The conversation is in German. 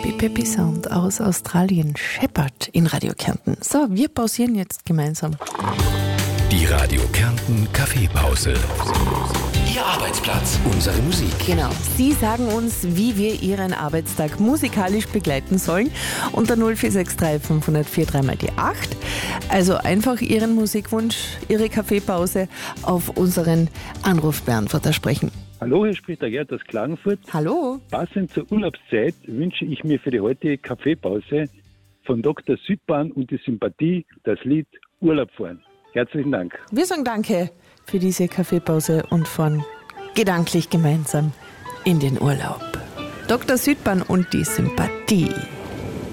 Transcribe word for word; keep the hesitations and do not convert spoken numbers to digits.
Happy Peppy Sound aus Australien, Shepherd in Radio Kärnten. So, wir pausieren jetzt gemeinsam. Die Radio Kärnten Kaffeepause. Ihr Arbeitsplatz, unsere Musik. Genau. Sie sagen uns, wie wir Ihren Arbeitstag musikalisch begleiten sollen. Unter null vier sechs drei fünf null vier drei mal die acht. Also einfach Ihren Musikwunsch, Ihre Kaffeepause auf unseren Anrufbeantworter sprechen. Hallo, hier spricht der Gerd aus Klagenfurt. Hallo. Passend zur Urlaubszeit wünsche ich mir für die heutige Kaffeepause von Doktor Südbahn und die Sympathie das Lied Urlaub fahren. Herzlichen Dank. Wir sagen Danke für diese Kaffeepause und fahren gedanklich gemeinsam in den Urlaub. Doktor Südbahn und die Sympathie.